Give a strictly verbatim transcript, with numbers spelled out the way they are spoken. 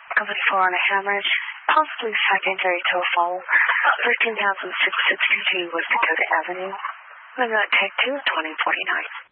seventy-four on a hemorrhage, possibly secondary to a fall, thirteen thousand six hundred sixty-two West Dakota Avenue. Minute take two, twenty forty-nine.